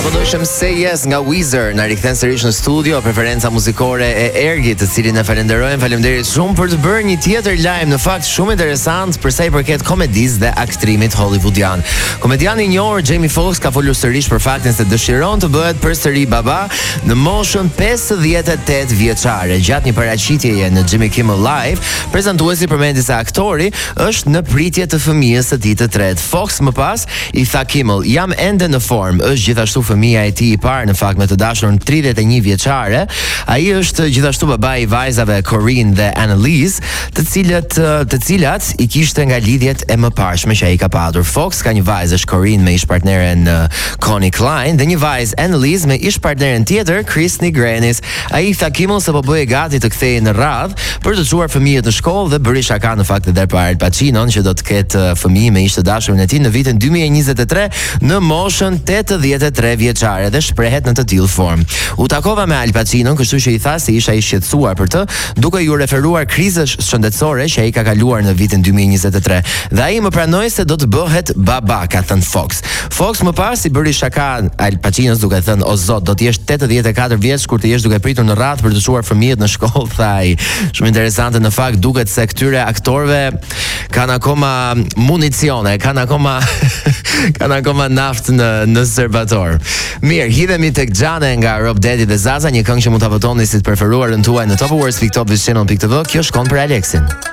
Ishim Say Yes nga Weezer na rikthen sërish në studio, preferenca muzikore e Ergit, të cilin e falenderojmë. Faleminderit shumë për të bërë një tjetër lajm, në fakt shumë interesant për sa i përket komedisë dhe aktrimit hollywoodian. Komediani i njohur Jamie Foxx ka folur sërish për faktin se dëshiron të bëhet përsëri baba në moshën 58 vjeçare. Gjatë një paraqitjeje në Jimmy Kimmel Live, prezantuesi përmendi se aktori është në pritje të fëmijës së tij të tretë. Foxx më pas i tha Kimmel, jam ende në formë, është gjithashtu fëmija e tij i parë në fakt me të dashurën 31 vjeçare. Ai është gjithashtu babai i vajzave Corinne dhe Annalise, të cilat i kishte nga lidhjet e mëparshme që ai ka patur. Foxx ka një vajzë Corinne me ish partneren Connie Klein dhe një vajzë Annalise me ish partneren tjetër Kristni Grenis. Ai tha Kimmel se po bëhej gati të kthehej në radhë për të çuar fëmijët në shkollë dhe bëri shaka në fakt edhe për Al Pacinon që do të ketë fëmijë me ish të dashurën e tij në vitin 2023 në moshën 83 vjeçare dhe shprehet në të tillë formë. U takova me Al Pacinon, kështu që i tha se isha i shqetësuar për të, duke ju referuar krizës shëndetësore që ai ka kaluar në vitin 2023. Dhe ai më pranoi se do të bëhet baba, ka thënë Foxx. Foxx më pas i bëri shaka Al Pacinos duke thënë, o zot, do të jesh 84 vjeç kur të jesh duke pritur në radhë për të çuar fëmijët në shkollë, tha ai. Shumë interesante, në fakt duket se këtyre aktorëve kanë akoma municione, kanë akoma naftë në serbator. Mirë, hidhemi tek Xhane nga Rob Daddy dhe Zaza, një këngë që mund ta votoni si të preferuarën tuaj në topawards.top.channel.tv. Kjo shkon për Alexin.